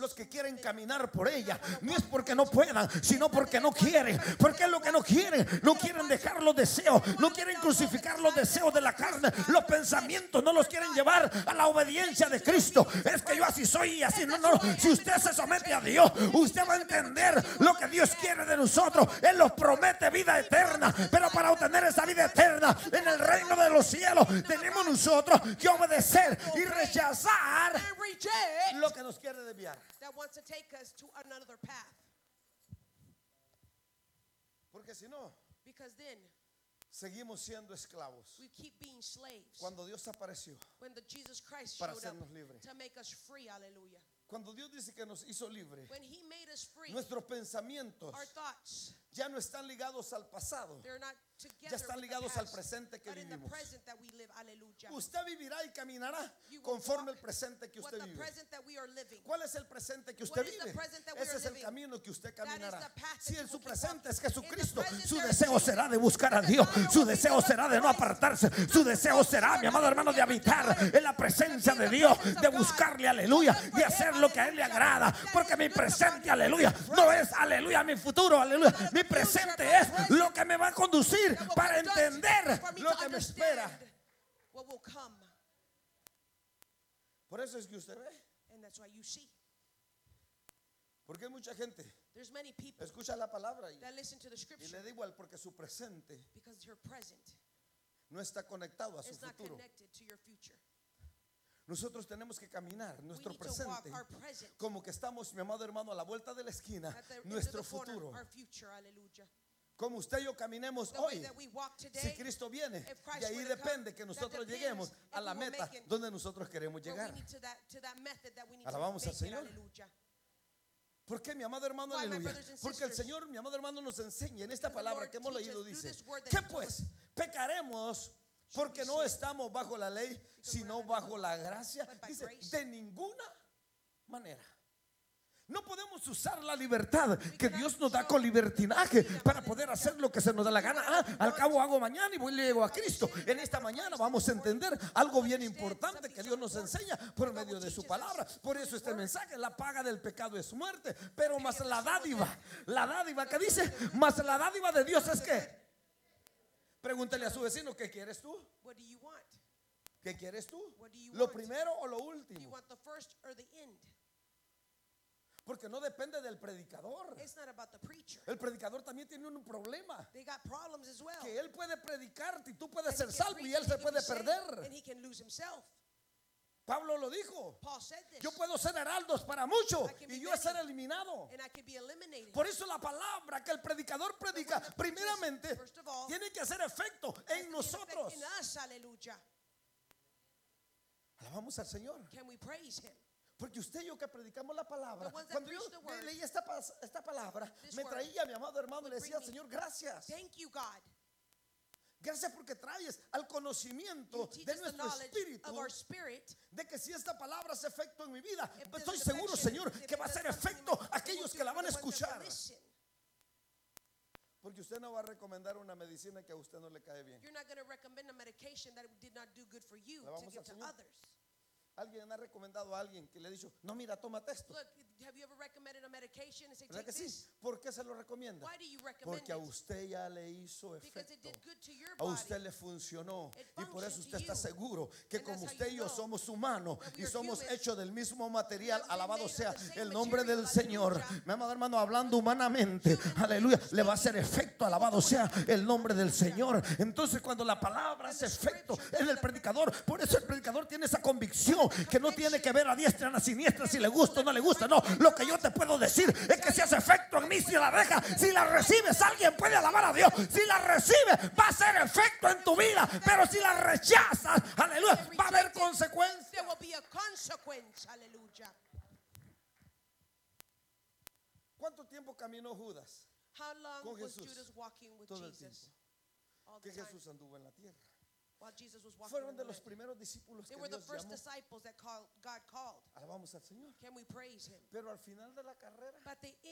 los que quieren caminar por ella. No es porque no puedan, sino porque no quieren. Porque es lo que no quieren. No quieren dejar los deseos, no quieren crucificar los deseos de la carne. Los pensamientos no los quieren llevar a la obediencia de Cristo. Es que yo así soy y así no. Si usted se somete a Dios, usted va a entender lo que Dios quiere de nosotros. Él nos promete vida eterna, pero para obtener esa vida eterna en el reino de los cielos tenemos nosotros que obedecer y rechazar lo que nos quiere desviar. Porque si no, seguimos siendo esclavos. Cuando Dios apareció para hacernos libres, cuando Dios dice que nos hizo libres, nuestros pensamientos ya no están ligados al pasado, ya están ligados al presente que vivimos. Usted vivirá y caminará conforme el presente que usted vive. ¿Cuál es el presente que usted vive? Ese es el camino que usted caminará. Si en su presente es Jesucristo, su deseo será de buscar a Dios, su deseo será de no apartarse, su deseo será, mi amado hermano, de habitar en la presencia de Dios, de buscarle, aleluya, de hacer lo que a Él le agrada. Porque mi presente, aleluya, no es, aleluya, mi futuro, aleluya. Mi presente es lo que me va a conducir para entender lo que me espera. Por eso es que usted ve. Porque hay mucha gente escucha la palabra y le da igual, porque su presente no está conectado a su futuro. Nosotros tenemos que caminar nuestro presente como que estamos, mi amado hermano, a la vuelta de la esquina, nuestro futuro. Como usted y yo caminemos hoy, si Cristo viene, de ahí depende que nosotros lleguemos a la meta donde nosotros queremos llegar. Alabamos al Señor. ¿Por qué, mi amado hermano? Aleluya. Porque el Señor, mi amado hermano, nos enseña en esta palabra que hemos leído, dice: ¿qué pues? ¿Pecaremos porque no estamos bajo la ley, sino bajo la gracia? Dice, de ninguna manera. No podemos usar la libertad que Dios nos da con libertinaje para poder hacer lo que se nos da la gana. Al cabo hago mañana y voy y le llego a Cristo. En esta mañana vamos a entender algo bien importante que Dios nos enseña por medio de su palabra. Por eso este mensaje: la paga del pecado es muerte, pero más la dádiva que dice, más la dádiva de Dios es que. Pregúntale a su vecino: ¿qué quieres tú? ¿Qué quieres tú? ¿Lo primero o lo último? Porque no depende del predicador. El predicador también tiene un problema, que él puede predicarte y tú puedes ser salvo y él se puede perder. Pablo lo dijo: yo puedo ser heraldos para muchos y yo ser eliminado. Por eso la palabra que el predicador predica primeramente tiene que hacer efecto en nosotros. Alabamos al Señor. Porque usted y yo que predicamos la palabra, cuando yo leí esta palabra, me traía, mi amado hermano, y le decía: Señor, gracias. Gracias porque traes al conocimiento de nuestro espíritu de que si esta palabra hace efecto en mi vida, estoy seguro, Señor, que va a hacer efecto a aquellos que la van a escuchar. Porque usted no va a recomendar una medicina que a usted no le cae bien. ¿La vamos al Señor? Alguien ha recomendado a alguien que le ha dicho: no, mira, tómate esto. ¿Verdad que sí? ¿Por qué se lo recomienda? Porque a usted ya le hizo efecto, a usted le funcionó, y por eso usted está seguro que como usted y yo somos humanos y somos hechos del mismo material, alabado sea el nombre del Señor. Mi amado hermano, hablando humanamente, aleluya, le va a hacer efecto, alabado sea el nombre del Señor. Entonces, cuando la palabra hace efecto en el predicador, por eso el predicador tiene esa convicción que no tiene que ver a diestra ni a siniestra si le gusta o no le gusta. No, lo que yo te puedo decir es que si hace efecto en mí, si la deja, si la recibes, alguien puede alabar a Dios. Si la recibes, va a hacer efecto en tu vida. Pero si la rechazas, aleluya, va a haber consecuencias. ¿Cuánto tiempo caminó Judas con Jesús? Todo el tiempo que Jesús anduvo en la tierra. Fueron de los primeros discípulos que Dios llamó. Alabamos al Señor. Pero al final de la carrera,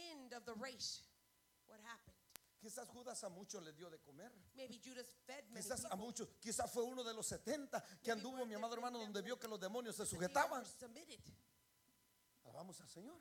quizás Judas a muchos les dio de comer. Quizás a muchos, quizás fue uno de los 70 que anduvo, mi amado hermano, donde vio que los demonios se sujetaban. Alabamos al Señor.